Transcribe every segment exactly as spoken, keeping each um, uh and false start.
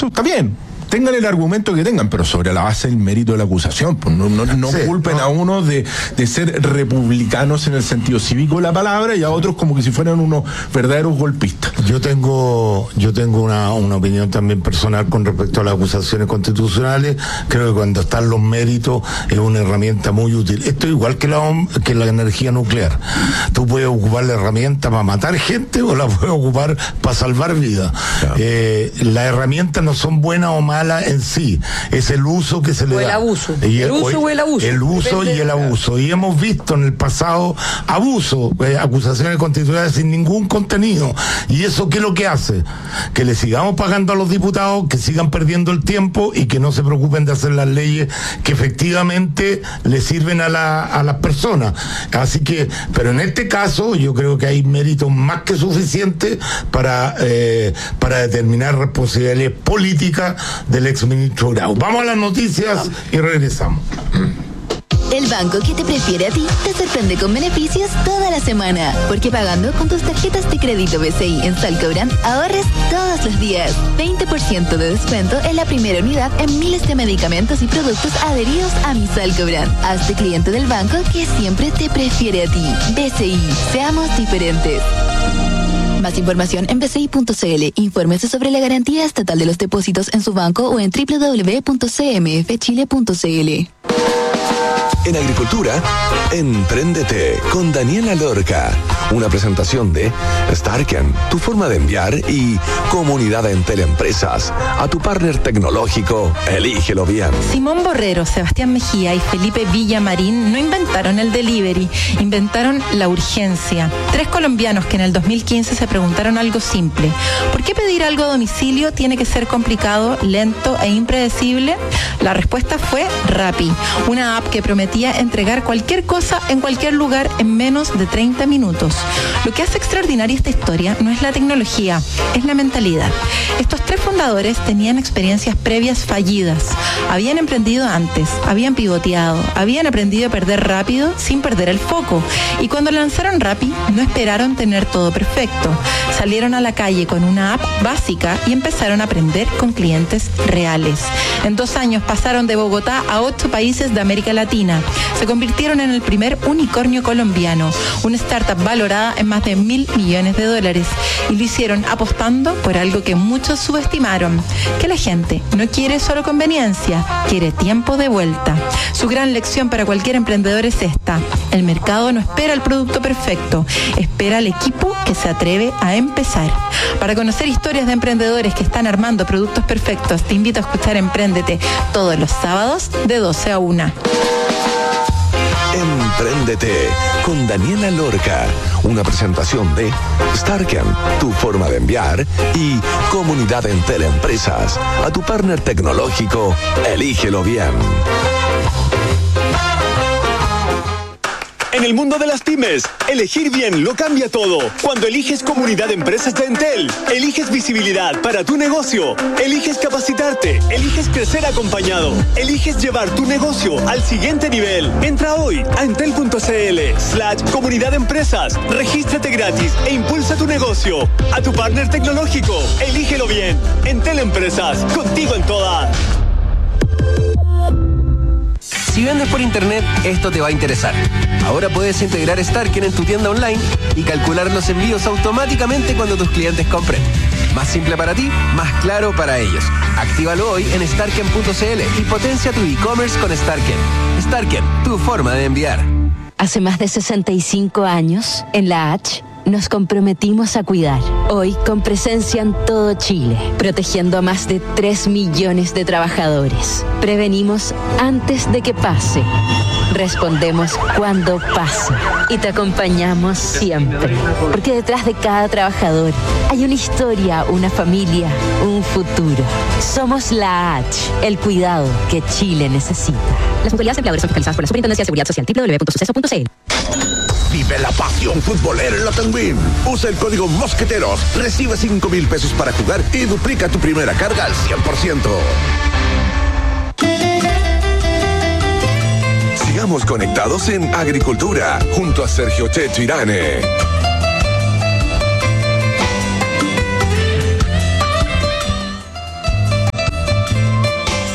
eso está bien. Tengan el argumento que tengan, pero sobre la base del mérito de la acusación. Pues no, no, no sí, culpen no. a unos de, de ser republicanos en el sentido cívico de la palabra y a otros como que si fueran unos verdaderos golpistas. Yo tengo, yo tengo una, una opinión también personal con respecto a las acusaciones constitucionales. Creo que cuando están los méritos es una herramienta muy útil. Esto es igual que la, que la energía nuclear. Tú puedes ocupar la herramienta para matar gente o la puedes ocupar para salvar vidas. Claro. Eh, las herramientas no son buenas o malas en sí, es el uso que se le o da. El abuso. Y el, el uso o el abuso. El uso Depende y el abuso. Y hemos visto en el pasado abuso, eh, acusaciones constitucionales sin ningún contenido. ¿Y eso qué es lo que hace? Que le sigamos pagando a los diputados, que sigan perdiendo el tiempo y que no se preocupen de hacer las leyes que efectivamente le sirven a, la, a las personas. Así que, pero en este caso yo creo que hay méritos más que suficientes para, eh, para determinar responsabilidades políticas del exministro Grau. Vamos a las noticias y regresamos. El banco que te prefiere a ti te sorprende con beneficios toda la semana. Porque pagando con tus tarjetas de crédito B C I en Salcobrand, ahorres todos los días. veinte por ciento de descuento en la primera unidad en miles de medicamentos y productos adheridos a mi Salcobrand. Hazte cliente del banco que siempre te prefiere a ti. B C I, seamos diferentes. Más información en b c i punto c l. Infórmese sobre la garantía estatal de los depósitos en su banco o en w w w punto c m f chile punto c l. En Agricultura, Empréndete con Daniela Lorca. Una presentación de Starken, tu forma de enviar, y Comunidad Entel Empresas. A tu partner tecnológico, elígelo bien. Simón Borrero, Sebastián Mejía y Felipe Villamarín no inventaron el delivery, inventaron la urgencia. Tres colombianos que en el dos mil quince se preguntaron algo simple. ¿Por qué pedir algo a domicilio tiene que ser complicado, lento e impredecible? La respuesta fue Rappi, una app que prometía entregar cualquier cosa en cualquier lugar en menos de treinta minutos. Lo que hace extraordinaria esta historia no es la tecnología, es la mentalidad. Estos tres fundadores tenían experiencias previas fallidas. Habían emprendido antes, habían pivoteado, habían aprendido a perder rápido sin perder el foco. Y cuando lanzaron Rappi, no esperaron tener todo perfecto. Salieron a la calle con una app básica y empezaron a aprender con clientes reales. En dos años pasaron de Bogotá a ocho países de América Latina. Se convirtieron en el primer unicornio colombiano, una startup valorada en más de mil millones de dólares. Y lo hicieron apostando por algo que muchos subestimaron, que la gente no quiere solo conveniencia, quiere tiempo de vuelta. Su gran lección para cualquier emprendedor es esta: el mercado no espera el producto perfecto, espera al equipo que se atreve a empezar. Para conocer historias de emprendedores que están armando productos perfectos, te invito a escuchar Empréndete todos los sábados de doce a una. Empréndete con Daniela Lorca. Una presentación de Starken, tu forma de enviar, y Comunidad Entel Empresas. A tu partner tecnológico, elígelo bien. En el mundo de las pymes, elegir bien lo cambia todo. Cuando eliges Comunidad de Empresas de Entel, eliges visibilidad para tu negocio, eliges capacitarte, eliges crecer acompañado, eliges llevar tu negocio al siguiente nivel. Entra hoy a entel.cl slash Comunidad de Empresas, regístrate gratis e impulsa tu negocio. A tu partner tecnológico, elígelo bien. Entel Empresas, contigo en todas. Si vendes por internet, esto te va a interesar. Ahora puedes integrar Starken en tu tienda online y calcular los envíos automáticamente cuando tus clientes compren. Más simple para ti, más claro para ellos. Actívalo hoy en starken punto c l y potencia tu e-commerce con Starken. Starken, tu forma de enviar. Hace más de sesenta y cinco años, en la H, nos comprometimos a cuidar. Hoy, con presencia en todo Chile, protegiendo a más de tres millones de trabajadores. Prevenimos antes de que pase. Respondemos cuando pasa. Y te acompañamos siempre. Porque detrás de cada trabajador hay una historia, una familia, un futuro. Somos la H, el cuidado que Chile necesita. Las mutualidades empleadores son fiscalizadas por la Superintendencia de Seguridad Social. doble u doble u doble u punto suceso punto c l. Vive la pasión futbolera en la Tenwin. Usa el código Mosqueteros, recibe cinco mil pesos para jugar y duplica tu primera carga al cien por ciento. Sigamos conectados en Agricultura, junto a Sergio Checho Irane.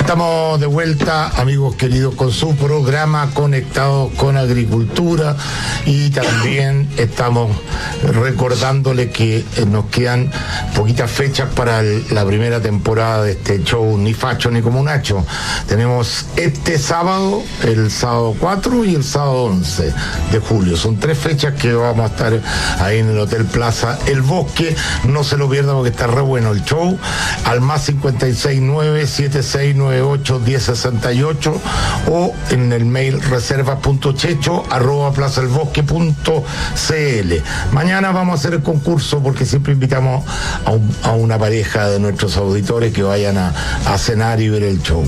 Estamos de vuelta, amigos queridos, con su programa Conectados con Agricultura, y también estamos recordándole que nos quedan poquitas fechas para el, la primera temporada de este show Ni Facho ni Comunacho. Tenemos este sábado, el sábado cuatro y el sábado once de julio. Son tres fechas que vamos a estar ahí en el Hotel Plaza El Bosque. No se lo pierdan porque está re bueno el show. Al más cincuenta y seis nueve siete seis nueve ocho uno cero seis ocho o en el mail reservas punto checho arroba plaza el bosque punto cl. Mañana vamos a hacer el concurso porque siempre invitamos a, un, a una pareja de nuestros auditores que vayan a, a cenar y ver el show.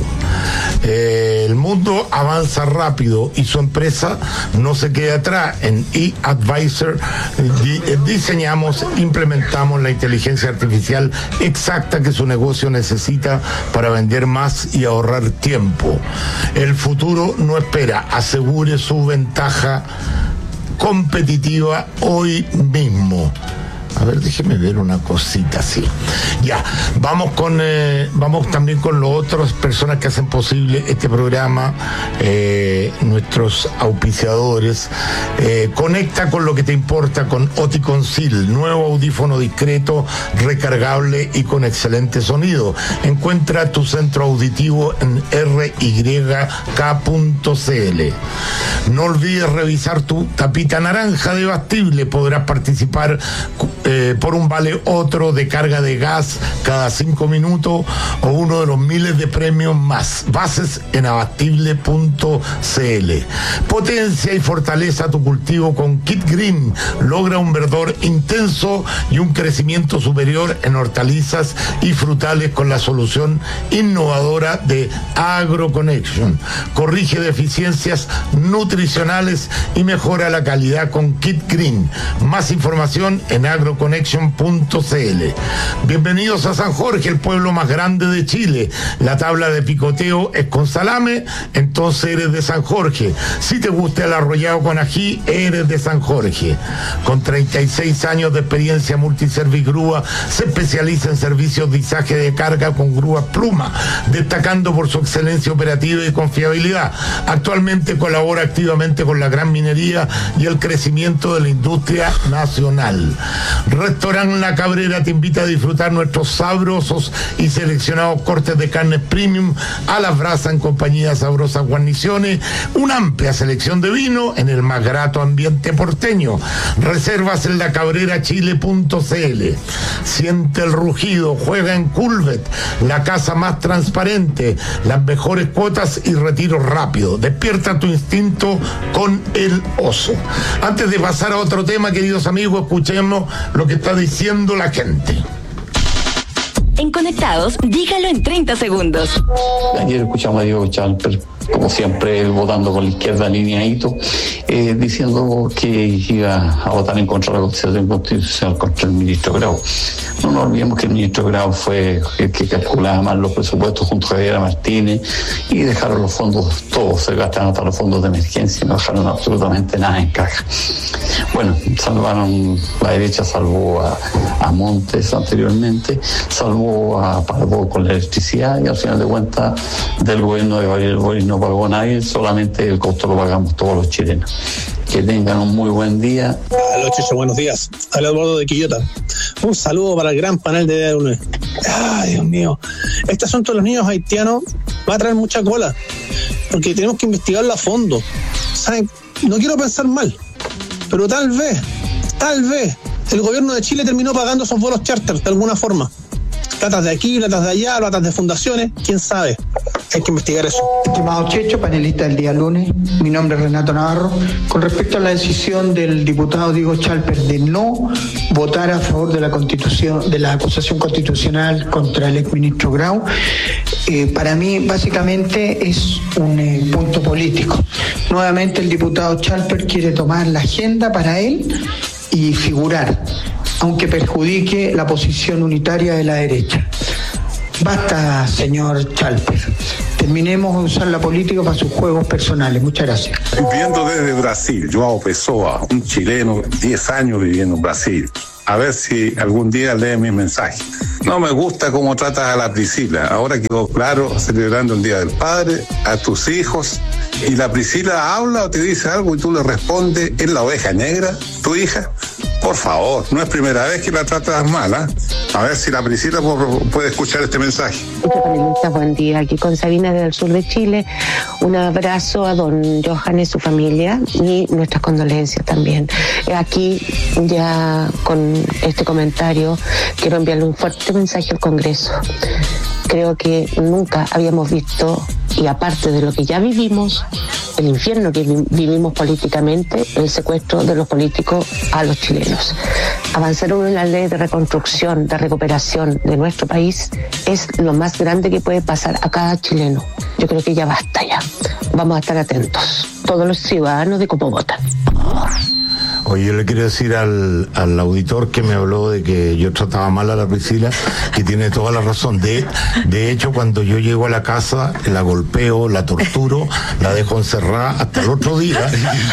Eh, el mundo avanza rápido y su empresa no se queda atrás. En eAdvisor di, diseñamos, implementamos la inteligencia artificial exacta que su negocio necesita para vender más y ahorrar tiempo. El futuro no espera, asegure su ventaja competitiva hoy mismo. A ver, déjeme ver una cosita así. Ya, vamos con eh, vamos también con las otras personas que hacen posible este programa, eh, nuestros auspiciadores. Eh, conecta con lo que te importa con Oticonceal, nuevo audífono discreto, recargable y con excelente sonido. Encuentra tu centro auditivo en r y k punto c l. No olvides revisar tu tapita naranja de Bastible. Podrás participar Eh, por un vale otro de carga de gas cada cinco minutos o uno de los miles de premios más. Bases en abastible punto c l. Potencia y fortaleza tu cultivo con Kit Green. Logra un verdor intenso y un crecimiento superior en hortalizas y frutales con la solución innovadora de AgroConnection. Corrige deficiencias nutricionales y mejora la calidad con Kit Green. Más información en AgroConnection punto c l. Bienvenidos a San Jorge, el pueblo más grande de Chile. La tabla de picoteo es con salame, entonces eres de San Jorge. Si te gusta el arrollado con ají, eres de San Jorge. Con treinta y seis años de experiencia, Multiservice Grúa se especializa en servicios de izaje de carga con grúas Pluma, destacando por su excelencia operativa y confiabilidad. Actualmente colabora activamente con la gran minería y el crecimiento de la industria nacional. Restaurant La Cabrera te invita a disfrutar nuestros sabrosos y seleccionados cortes de carnes premium a las brasas en compañía de sabrosas guarniciones, una amplia selección de vino en el más grato ambiente porteño. Reservas en la cabrera chile punto c l. Siente el rugido, juega en Culvet, la casa más transparente, las mejores cuotas y retiro rápido. Despierta tu instinto con el oso. Antes de pasar a otro tema, queridos amigos, escuchemos lo que está diciendo la gente. En Conectados, dígalo en treinta segundos. Ayer escuchamos a Diego Chalper, como siempre, votando con la izquierda alineadito, eh, diciendo que iba a votar en contra de la Constitución Constitucional contra el ministro Grau. No nos olvidemos que el ministro Grau fue el que calculaba mal los presupuestos junto a Javier Martínez y dejaron los fondos, todos se gastaron hasta los fondos de emergencia, no dejaron absolutamente nada en caja. Bueno, salvaron, la derecha salvó a, a Montes anteriormente, salvó a Pardo con la electricidad y al final de cuentas del gobierno de Gabriel Boric no pagó a nadie, solamente el costo lo pagamos todos los chilenos. Que tengan un muy buen día. Hola, Checho, buenos días. Habla Eduardo de Quillota. Un saludo para el gran panel de D uno. Ay, Dios mío. Este asunto de los niños haitianos va a traer mucha cola, porque tenemos que investigarlo a fondo. ¿Saben? No quiero pensar mal, pero tal vez, tal vez, el gobierno de Chile terminó pagando esos vuelos charter de alguna forma. Platas de aquí, platas de allá, platas de fundaciones, quién sabe. Hay que investigar eso. Estimado Checho, panelista del día lunes, mi nombre es Renato Navarro. Con respecto a la decisión del diputado Diego Chalper de no votar a favor de la constitución, de la acusación constitucional contra el exministro Grau, eh, para mí básicamente es un eh, punto político. Nuevamente el diputado Chalper quiere tomar la agenda para él y figurar, aunque perjudique la posición unitaria de la derecha. Basta, señor Chalper. Terminemos de usar la política para sus juegos personales. Muchas gracias. Viendo desde Brasil, Joao Pessoa, un chileno, diez años viviendo en Brasil. a ver si algún día lee mis mensajes. No me gusta cómo tratas a la Priscila. Ahora quedó claro, celebrando el Día del Padre, a tus hijos. Y la Priscila habla o te dice algo y tú le respondes, ¿es la oveja negra, tu hija? Por favor, no es primera vez que la tratas mal, ¿eh? A ver si la Priscila puede escuchar este mensaje. Panelistas, buen día. Aquí con Sabina del sur de Chile. Un abrazo a don Johan y su familia y nuestras condolencias también. Aquí ya con este comentario quiero enviarle un fuerte mensaje al Congreso. Creo que nunca habíamos visto, y aparte de lo que ya vivimos, el infierno que vi- vivimos políticamente, el secuestro de los políticos a los chilenos. Avanzar en una ley de reconstrucción, de recuperación de nuestro país es lo más grande que puede pasar a cada chileno. Yo creo que ya basta ya. Vamos a estar atentos, todos los ciudadanos de cómo votan. Oye, yo le quiero decir al, al auditor que me habló de que yo trataba mal a la Priscila, que tiene toda la razón. De, de hecho, cuando yo llego a la casa, la golpeo, la torturo, la dejo encerrada hasta el otro día.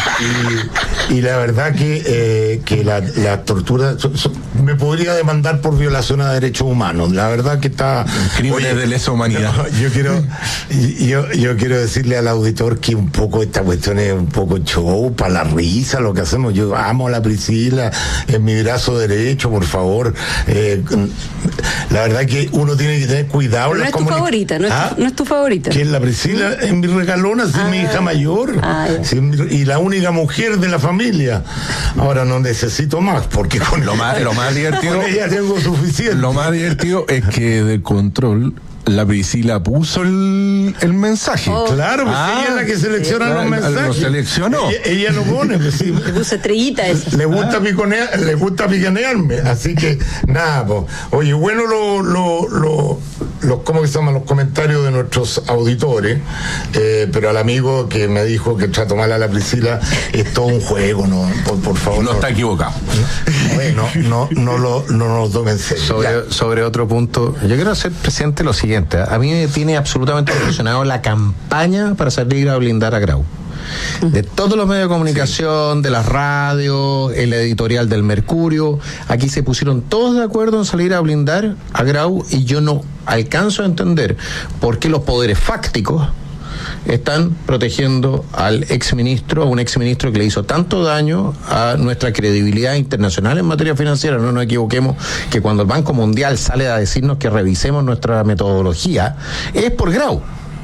Y, y la verdad que, eh, que la, la tortura so, so, me podría demandar por violación a derechos humanos. La verdad que está... Crímenes de lesa humanidad. No, yo quiero yo, yo quiero decirle al auditor que un poco esta cuestión es un poco show, para la risa, lo que hacemos. Yo amo a la Priscila, es mi brazo derecho, por favor. Eh, la verdad que uno tiene que tener cuidado. No es tu comuni- favorita, no es, ¿Ah? tu, no es tu favorita. Que es la Priscila, es mi regalona, sí, Ah, es mi hija mayor, ah, sí, y la única mujer de la familia. Ahora no necesito más, porque con Lo más, lo más divertido, con ella tengo suficiente. lo más divertido es que del control la Priscila puso el, el mensaje. Oh. Claro, pues Ah, ella es la que selecciona eh, los lo mensajes. seleccionó. Ella, ella lo pone, pues sí. Le puse estrellita esa. Le gusta piconear, le gusta picanearme, así que nada, pues. Oye, bueno lo, lo, lo, los, ¿cómo que se llaman? Los comentarios de nuestros auditores, eh, pero al amigo que me dijo que trato mal a la Priscila, es todo un juego, ¿no? Por, por favor. No está equivocado. No, no, no, lo, no nos tomen en serio. Sobre, sobre otro punto, yo quiero hacer presente lo siguiente. A mí me tiene absolutamente impresionado la campaña para salir a blindar a Grau. De todos los medios de comunicación, de las radios, el editorial del Mercurio, aquí se pusieron todos de acuerdo en salir a blindar a Grau, y yo no alcanzo a entender por qué los poderes fácticos están protegiendo al exministro, a un exministro que le hizo tanto daño a nuestra credibilidad internacional en materia financiera. No nos equivoquemos que cuando el Banco Mundial sale a decirnos que revisemos nuestra metodología, es por Grau.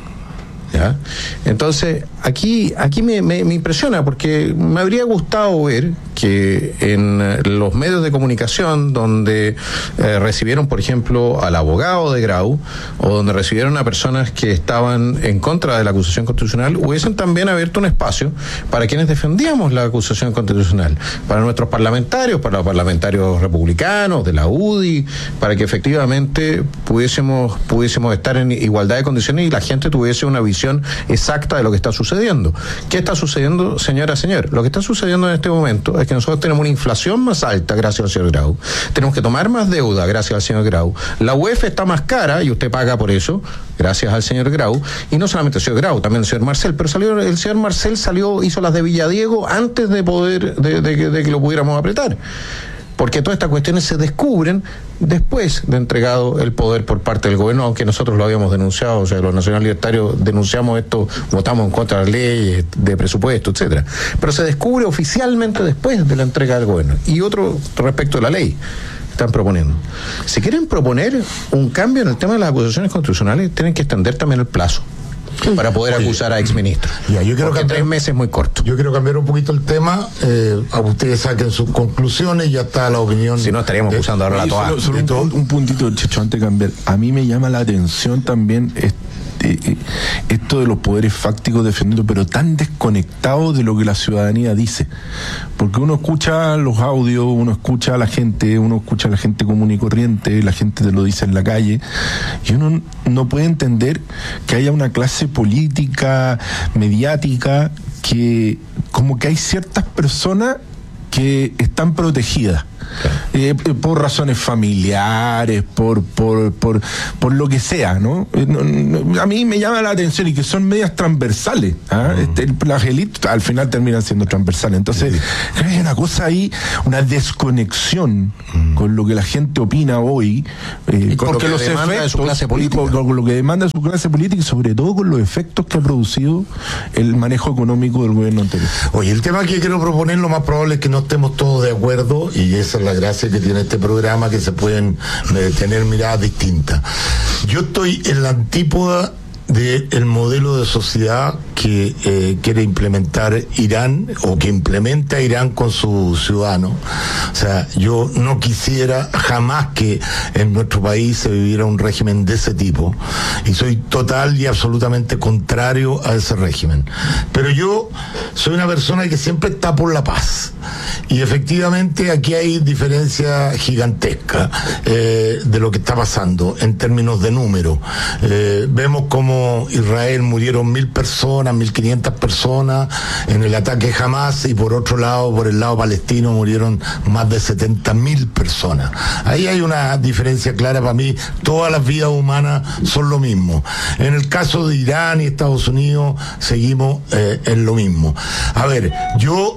¿Ya? Entonces, aquí, aquí me, me, me impresiona, porque me habría gustado ver que en los medios de comunicación donde eh, recibieron, por ejemplo, al abogado de Grau, o donde recibieron a personas que estaban en contra de la acusación constitucional, hubiesen también abierto un espacio para quienes defendíamos la acusación constitucional, para nuestros parlamentarios, para los parlamentarios republicanos, de la U D I, para que efectivamente pudiésemos, pudiésemos estar en igualdad de condiciones y la gente tuviese una visión exacta de lo que está sucediendo. ¿Qué está sucediendo, señora, señor? Lo que está sucediendo en este momento es que nosotros tenemos una inflación más alta gracias al señor Grau. Tenemos que tomar más deuda gracias al señor Grau. La U E F está más cara y usted paga por eso gracias al señor Grau. Y no solamente el señor Grau, también el señor Marcel. Pero salió el señor Marcel salió, hizo las de Villadiego antes de poder, de, de, de, de que lo pudiéramos apretar. Porque todas estas cuestiones se descubren después de entregado el poder por parte del gobierno, aunque nosotros lo habíamos denunciado. O sea, los nacional libertarios denunciamos esto, votamos en contra de las leyes de presupuesto, etcétera. Pero se descubre oficialmente después de la entrega del gobierno. Y otro respecto de la ley están proponiendo. Si quieren proponer un cambio en el tema de las acusaciones constitucionales, tienen que extender también el plazo para poder Oye, acusar a exministros. Ya, yo quiero Porque cambiar, tres meses es muy corto. Yo quiero cambiar un poquito el tema. Eh, a ustedes saquen sus conclusiones, ya está la opinión. Si no, estaríamos acusando ahora la toa. Solo, solo un, todo. un puntito, Checho, antes de cambiar. A mí me llama la atención también este, eh, esto de los poderes fácticos defendiendo, pero tan desconectados de lo que la ciudadanía dice. Porque uno escucha los audios, uno escucha a la gente, uno escucha a la gente común y corriente, la gente te lo dice en la calle, y uno no puede entender que haya una clase política, mediática, que como que hay ciertas personas que están protegidas. eh, por razones familiares, por, por, por, por lo que sea, ¿no? Eh, no, no a mí me llama la atención y que son medias transversales. ¿ah? Mm. Este, las élites al final terminan siendo transversales. Entonces, creo que hay una cosa ahí, una desconexión mm. con lo que la gente opina hoy, eh, y con porque lo que los demanda efectos, de su clase política. Con, con lo que demanda su clase política y sobre todo con los efectos que ha producido el manejo económico del gobierno anterior. Oye, el tema que quiero proponer, lo más probable es que no estemos todos de acuerdo, y esa es la gracia que tiene este programa, que se pueden eh, tener miradas distintas. Yo estoy en la antípoda del modelo de sociedad que eh, quiere implementar Irán, o que implementa Irán con sus ciudadanos. O sea, yo no quisiera jamás que en nuestro país se viviera un régimen de ese tipo, y soy total y absolutamente contrario a ese régimen. Pero yo soy una persona que siempre está por la paz, y efectivamente aquí hay diferencia gigantesca eh, de lo que está pasando en términos de número. Eh, vemos como Israel murieron mil personas, mil quinientas personas en el ataque Hamas, y por otro lado, por el lado palestino, murieron más de setenta mil personas. Ahí hay una diferencia clara para mí. Todas las vidas humanas son lo mismo. En el caso de Irán y Estados Unidos seguimos eh, en lo mismo. A ver, yo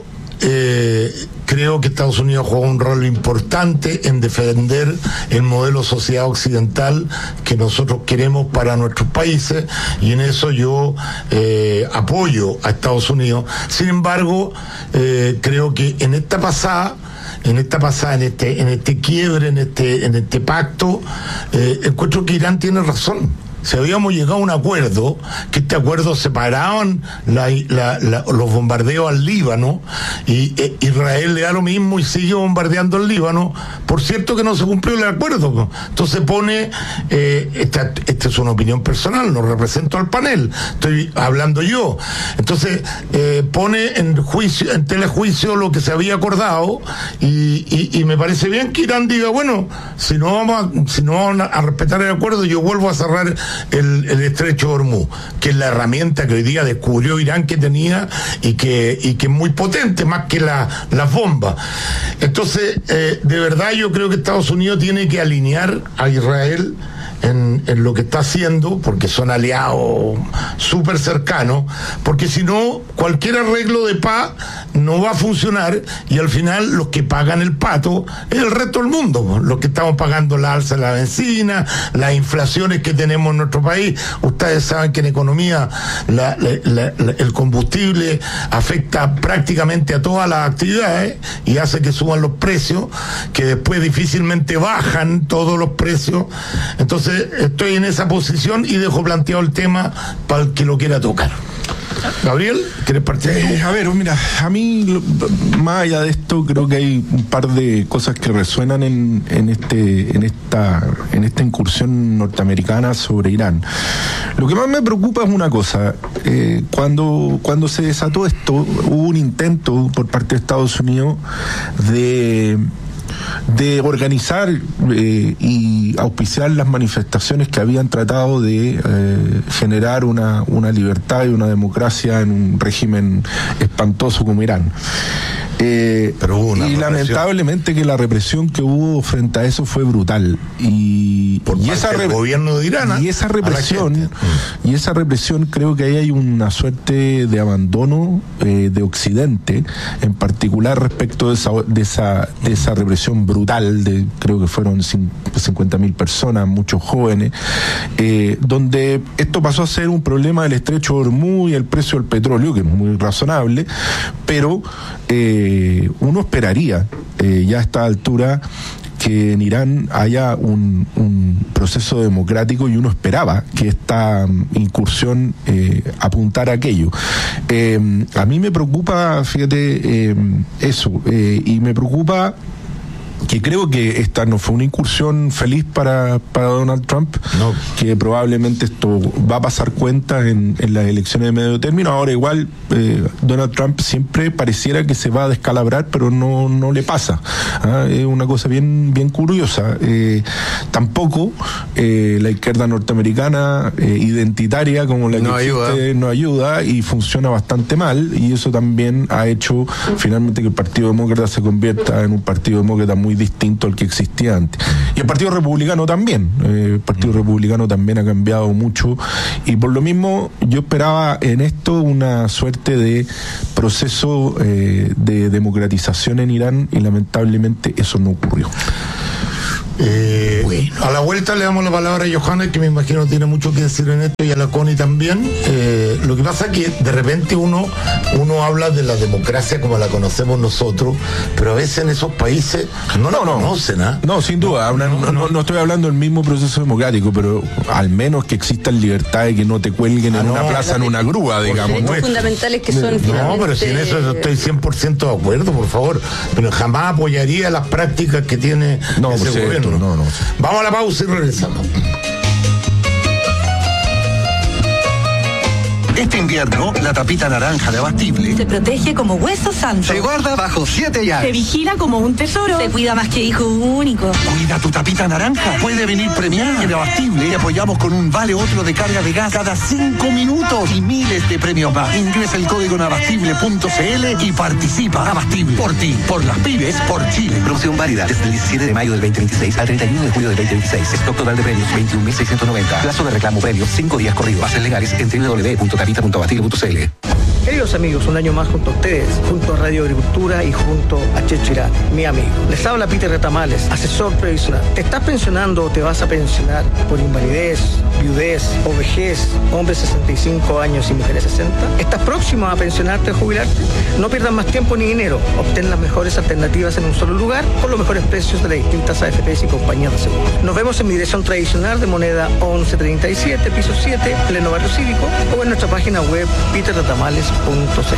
Eh, creo que Estados Unidos juega un rol importante en defender el modelo sociedad occidental que nosotros queremos para nuestros países, y en eso yo eh, apoyo a Estados Unidos. Sin embargo, eh, creo que en esta pasada en esta pasada, en este, en este quiebre, en este, en este pacto, eh, encuentro que Irán tiene razón. Si habíamos llegado a un acuerdo, que este acuerdo separaban la, la, la, los bombardeos al Líbano, y eh, Israel le da lo mismo y sigue bombardeando el Líbano. Por cierto que no se cumplió el acuerdo. Entonces pone, eh, esta, esta es una opinión personal, no represento al panel, estoy hablando yo. Entonces eh, pone en juicio, en telejuicio lo que se había acordado, y, y, y me parece bien que Irán diga, bueno, si no vamos a, si no vamos a respetar el acuerdo, yo vuelvo a cerrar El, el estrecho de Hormuz, que es la herramienta que hoy día descubrió Irán que tenía, y que, y que es muy potente, más que la, las bombas. Entonces, eh, de verdad yo creo que Estados Unidos tiene que alinear a Israel en, en lo que está haciendo, porque son aliados súper cercanos, porque si no, cualquier arreglo de paz no va a funcionar, y al final los que pagan el pato es el resto del mundo, los que estamos pagando la alza de la benzina, las inflaciones que tenemos en nuestro país. Ustedes saben que en economía la, la, la, la, el combustible afecta prácticamente a todas las actividades y hace que suban los precios, que después difícilmente bajan todos los precios. Entonces estoy en esa posición y dejo planteado el tema para el que lo quiera tocar. Gabriel, ¿quieres participar? Eh, a ver, mira, a mí, lo, más allá de esto, creo que hay un par de cosas que resuenan en, en este, en esta, en esta incursión norteamericana sobre Irán. Lo que más me preocupa es una cosa. Eh, cuando, cuando se desató esto, hubo un intento por parte de Estados Unidos de de organizar eh, y auspiciar las manifestaciones que habían tratado de eh, generar una, una libertad y una democracia en un régimen espantoso como Irán. Eh, Pero hubo una y represión. Lamentablemente que la represión que hubo frente a eso fue brutal, y, Por y parte esa del gobierno de Irán, y esa a la represión gente. y esa represión creo que ahí hay una suerte de abandono eh, de Occidente, en particular respecto de esa de esa, de esa represión brutal de, creo que fueron cincuenta mil personas, muchos jóvenes, eh, donde esto pasó a ser un problema del estrecho de Hormuz y el precio del petróleo, que es muy razonable, pero eh, uno esperaría eh, ya a esta altura que en Irán haya un, un proceso democrático, y uno esperaba que esta um, incursión eh, apuntara a aquello. Eh, a mí me preocupa, fíjate, eh, eso, eh, y me preocupa que creo que esta no fue una incursión feliz para, para Donald Trump, no. Que probablemente esto va a pasar cuenta en, en las elecciones de medio término. Ahora igual eh, Donald Trump siempre pareciera que se va a descalabrar, pero no, no le pasa. ¿Ah? Es una cosa bien, bien curiosa. Eh, tampoco eh, la izquierda norteamericana eh, identitaria como la que no existe ayuda. no ayuda, y funciona bastante mal, y eso también ha hecho finalmente que el Partido Demócrata se convierta en un Partido Demócrata muy muy distinto al que existía antes. Y el Partido Republicano también, eh, el Partido Republicano también ha cambiado mucho, y por lo mismo yo esperaba en esto una suerte de proceso eh, de democratización en Irán, y lamentablemente eso no ocurrió. Eh, bueno. A la vuelta le damos la palabra a Johannes, que me imagino tiene mucho que decir en esto, y a la Connie también. Eh, lo que pasa es que de repente uno, uno habla de la democracia como la conocemos nosotros, pero a veces en esos países no la no, no, conocen, ¿eh? No, sin duda, no, no, no, no estoy hablando del mismo proceso democrático, pero al menos que existan libertades, que no te cuelguen ah, en no, una plaza, en una grúa, digamos. Derechos fundamentales que son no, finalmente... pero si en eso estoy cien por ciento de acuerdo, por favor, pero jamás apoyaría las prácticas que tiene no, ese pues gobierno. No, no, no. Vamos a la pausa y regresamos. Este invierno, la tapita naranja de Abastible se protege como hueso santo. Se guarda bajo siete llaves. Se vigila como un tesoro. Se cuida más que hijo único. Cuida tu tapita naranja. Puede venir premiada. En Abastible te apoyamos con un vale otro de carga de gas cada cinco minutos y miles de premios más. Ingresa el código en abastible punto cl y participa. Abastible. Por ti, por las pymes, por Chile. Promoción válida desde el diecisiete de mayo del veinte veintiséis al treinta y uno de julio del veinte veintiséis. Stock total de premios veintiún mil seiscientos noventa. Plazo de reclamo premios cinco días corridos. Bases legales en doble u doble u doble u punto capita punto abastible punto cl. Queridos amigos, un año más junto a ustedes, junto a Radio Agricultura y junto a Checho Irán, mi amigo. Les habla Peter Retamales, asesor previsional. ¿Te estás pensionando o te vas a pensionar por invalidez, viudez o vejez, hombres sesenta y cinco años y mujeres sesenta? ¿Estás próximo a pensionarte o jubilarte? No pierdas más tiempo ni dinero. Obtén las mejores alternativas en un solo lugar con los mejores precios de las distintas A F Pes y compañías de seguro. Nos vemos en mi dirección tradicional de Moneda once treinta y siete, piso siete, pleno barrio cívico, o en nuestra página web peter retamales punto cl.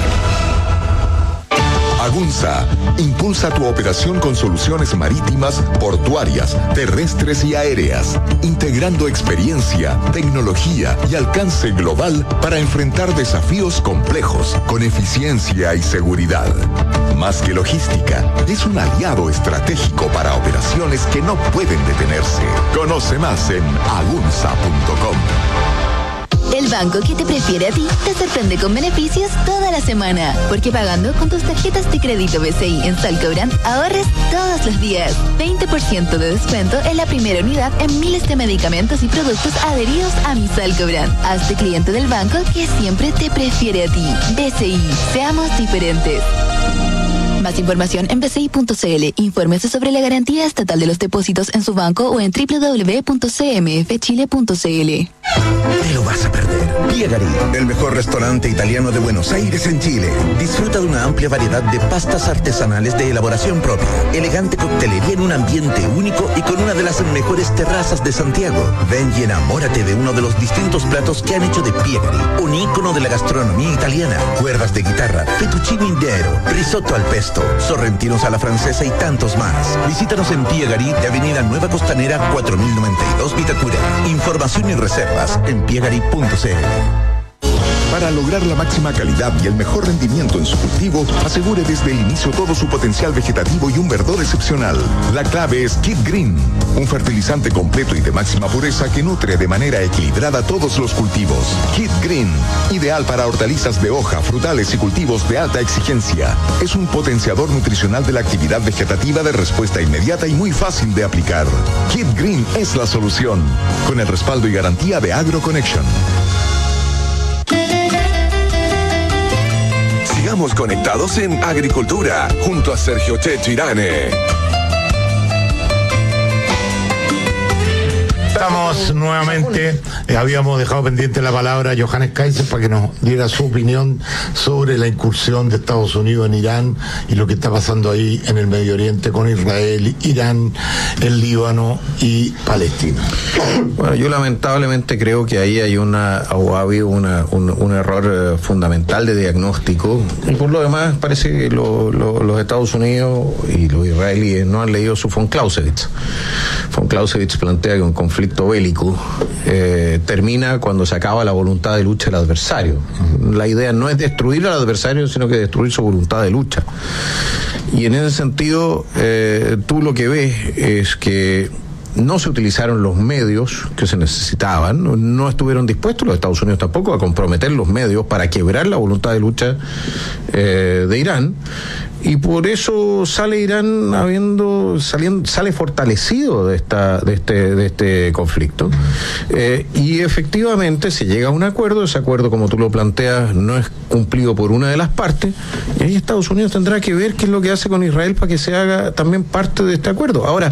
Agunza impulsa tu operación con soluciones marítimas, portuarias, terrestres y aéreas, integrando experiencia, tecnología y alcance global para enfrentar desafíos complejos con eficiencia y seguridad. Más que logística, es un aliado estratégico para operaciones que no pueden detenerse. Conoce más en agunza punto com. El banco que te prefiere a ti te sorprende con beneficios toda la semana. Porque pagando con tus tarjetas de crédito B C I en Salcobrand ahorres todos los días. veinte por ciento de descuento en la primera unidad en miles de medicamentos y productos adheridos a mi Salcobrand. Hazte cliente del banco que siempre te prefiere a ti. B C I, seamos diferentes. Más información en b c i punto c l. Infórmese sobre la garantía estatal de los depósitos en su banco o en doble u doble u doble u punto c m f chile punto c l. Te lo vas a perder. Piegari, el mejor restaurante italiano de Buenos Aires en Chile. Disfruta de una amplia variedad de pastas artesanales de elaboración propia, elegante coctelería en un ambiente único y con una de las mejores terrazas de Santiago. Ven y enamórate de uno de los distintos platos que han hecho de Piegari un ícono de la gastronomía italiana. Cuerdas de guitarra, fettuccine intero, risotto al pesto, sorrentinos a la francesa y tantos más. Visítanos en Piegari de Avenida Nueva Costanera cuatro mil noventa y dos Vitacura. Información y reservas en piegari punto c l. Para lograr la máxima calidad y el mejor rendimiento en su cultivo, asegure desde el inicio todo su potencial vegetativo y un verdor excepcional. La clave es Kid Green, un fertilizante completo y de máxima pureza que nutre de manera equilibrada todos los cultivos. Kid Green, ideal para hortalizas de hoja, frutales y cultivos de alta exigencia. Es un potenciador nutricional de la actividad vegetativa de respuesta inmediata y muy fácil de aplicar. Kid Green es la solución, con el respaldo y garantía de AgroConnection. Sigamos conectados en Agricultura, junto a Sergio Checho Irane. Estamos nuevamente, eh, habíamos dejado pendiente la palabra a Johannes Kaiser para que nos diera su opinión sobre la incursión de Estados Unidos en Irán y lo que está pasando ahí en el Medio Oriente con Israel, Irán, el Líbano y Palestina. Bueno, yo lamentablemente creo que ahí hay una, o ha habido una, un, un error eh, fundamental de diagnóstico, y por lo demás parece que lo, lo, los Estados Unidos y los israelíes no han leído su von Clausewitz. Von Clausewitz plantea que un conflicto bélico eh, termina cuando se acaba la voluntad de lucha del adversario. La idea no es destruir al adversario, sino que destruir su voluntad de lucha. Y en ese sentido, eh, tú lo que ves es que no se utilizaron los medios que se necesitaban, no, no estuvieron dispuestos los Estados Unidos tampoco a comprometer los medios para quebrar la voluntad de lucha eh, de Irán. y por eso sale Irán habiendo saliendo sale fortalecido de esta de este de este conflicto, eh, y efectivamente se llega a un acuerdo. Ese acuerdo, como tú lo planteas, no es cumplido por una de las partes, y ahí Estados Unidos tendrá que ver qué es lo que hace con Israel para que se haga también parte de este acuerdo. Ahora,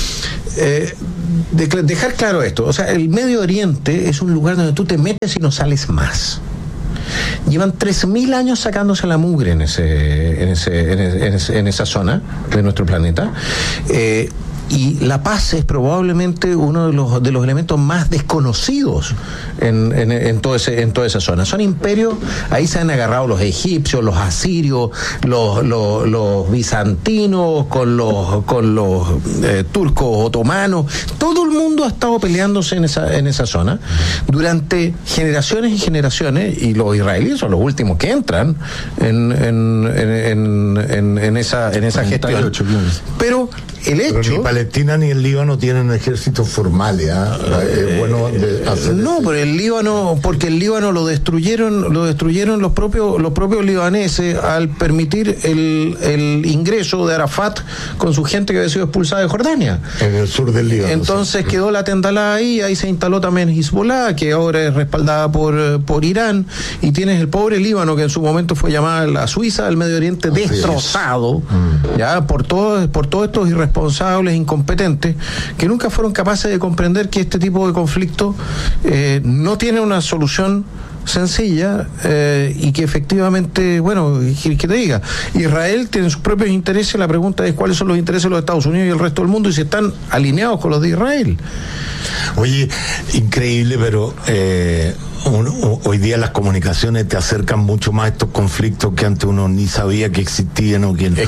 eh, de, dejar claro esto, o sea, el Medio Oriente es un lugar donde tú te metes y no sales más. Llevan tres mil años sacándose la mugre en ese, en ese, en ese, en esa zona de nuestro planeta. Eh, Y la paz es probablemente uno de los de los elementos más desconocidos en, en, en todo ese en toda esa zona. Son imperios, ahí se han agarrado los egipcios, los asirios, los los, los bizantinos con los con los eh, turcos otomanos. Todo el mundo ha estado peleándose en esa en esa zona durante generaciones y generaciones, y los israelíes son los últimos que entran en en en en, en esa en esa gestión. Pero el hecho... Pero ni Palestina ni el Líbano tienen ejércitos formales, ¿eh? Eh, es bueno de hacer no, pero el Líbano, porque el Líbano lo destruyeron, lo destruyeron los propios, los propios libaneses al permitir el, el ingreso de Arafat con su gente que había sido expulsada de Jordania. En el sur del Líbano. Entonces sí. Quedó la tendalada ahí, ahí se instaló también Hezbollah, que ahora es respaldada por, por Irán, y tienes el pobre Líbano, que en su momento fue llamada la Suiza del Medio Oriente, así destrozado, mm. ya, por todos, por todos estos irresponsables responsables, incompetentes, que nunca fueron capaces de comprender que este tipo de conflicto eh, no tiene una solución sencilla, eh, y que efectivamente, bueno, que, que te diga, Israel tiene sus propios intereses. La pregunta es cuáles son los intereses de los Estados Unidos y el resto del mundo, y si están alineados con los de Israel. Oye, increíble, pero eh, un, un, hoy día las comunicaciones te acercan mucho más a estos conflictos que antes uno ni sabía que existían o que